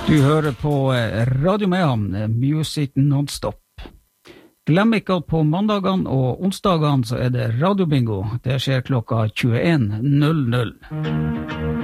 Du hører på Radio Mehamn, Music Non-Stop. Glem ikke at på mandagene og onsdagene så det radiobingo. Det skjer klokka 21:00.